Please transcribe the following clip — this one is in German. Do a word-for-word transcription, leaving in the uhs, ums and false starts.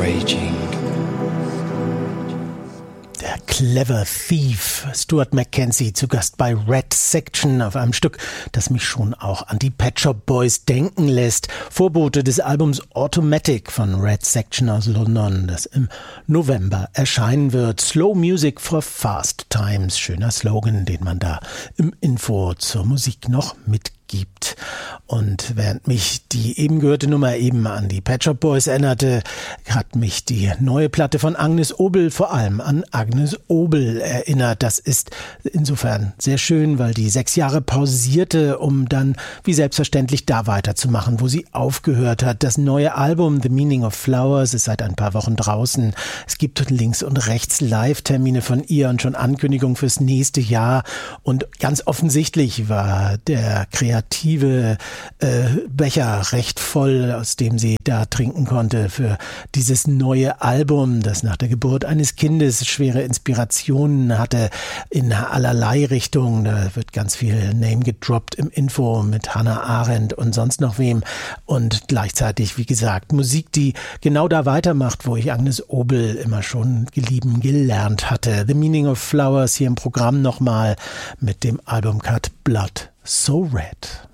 raging. Der Clever Thief, Stuart Mackenzie, zu Gast bei Red Section auf einem Stück, das mich schon auch an die Pet Shop Boys denken lässt. Vorbote des Albums Automatic von Red Section aus London, das im November erscheinen wird. Slow Music for Fast Times, schöner Slogan, den man da im Info zur Musik noch mitgibt. gibt. Und während mich die eben gehörte Nummer eben an die Pet Shop Boys erinnerte, hat mich die neue Platte von Agnes Obel vor allem an Agnes Obel erinnert. Das ist insofern sehr schön, weil die sechs Jahre pausierte, um dann wie selbstverständlich da weiterzumachen, wo sie aufgehört hat. Das neue Album The Meaning of Flowers ist seit ein paar Wochen draußen. Es gibt links und rechts Live-Termine von ihr und schon Ankündigung fürs nächste Jahr. Und ganz offensichtlich war der kreative kreative äh, Becher recht voll, aus dem sie da trinken konnte für dieses neue Album, das nach der Geburt eines Kindes schwere Inspirationen hatte in allerlei Richtungen. Da wird ganz viel Name gedroppt im Info mit Hannah Arendt und sonst noch wem. Und gleichzeitig, wie gesagt, Musik, die genau da weitermacht, wo ich Agnes Obel immer schon lieben gelernt hatte. The Meaning of Flowers hier im Programm nochmal mit dem Albumcut Blood So Red.